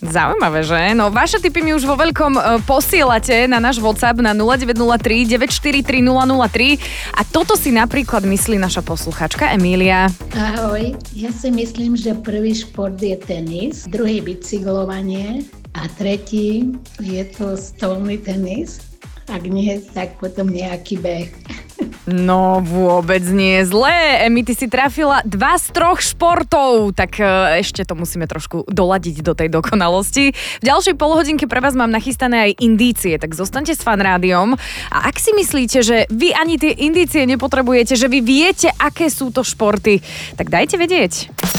Zaujímavé, že? No, vaše tipy mi už vo veľkom posielate na náš WhatsApp na 0903 943 003 a toto si napríklad myslí naša posluchačka Emília. Ahoj, ja si myslím, že prvý šport je tenis, druhý bicyklovanie a tretí je to stolný tenis. Ak nie, tak potom nejaký beh. No vôbec nie je zlé. Emi, ty si trafila 2 z 3 športov, tak ešte to musíme trošku doladiť do tej dokonalosti. V ďalšej polhodinke pre vás mám nachystané aj indície, tak zostaňte s Fan Rádiom. A ak si myslíte, že vy ani tie indície nepotrebujete, že vy viete, aké sú to športy, tak dajte vedieť.